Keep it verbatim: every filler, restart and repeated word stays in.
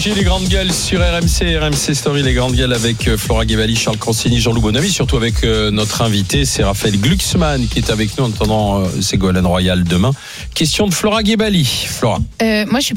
G, les grandes gueules sur R M C, R M C Story, les grandes gueules avec Flora Guébali, Charles Consigny, Jean-Loup Bonamy, surtout avec euh, notre invité, c'est Raphaël Glucksmann qui est avec nous en attendant euh, Ségolène Royal demain. Question de Flora Guébali. Flora. Euh, moi, je suis